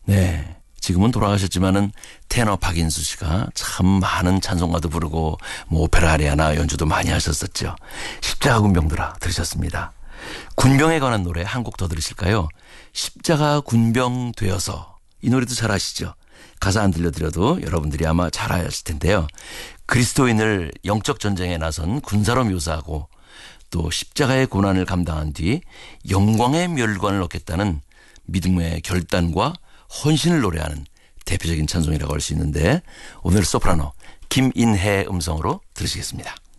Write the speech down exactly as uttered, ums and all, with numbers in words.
네. 지금은 돌아가셨지만은 테너 박인수 씨가 참 많은 찬송가도 부르고 뭐 오페라 아리아나 연주도 많이 하셨었죠. 십자가 군병들아 들으셨습니다. 군병에 관한 노래 한 곡 더 들으실까요? 십자가 군병 되어서. 이 노래도 잘 아시죠? 가사 안 들려드려도 여러분들이 아마 잘 아실 텐데요. 그리스도인을 영적 전쟁에 나선 군사로 묘사하고 또 십자가의 고난을 감당한 뒤 영광의 멸관을 얻겠다는 믿음의 결단과 헌신을 노래하는 대표적인 찬송이라고 할 수 있는데 오늘 소프라노 김인혜 음성으로 들으시겠습니다.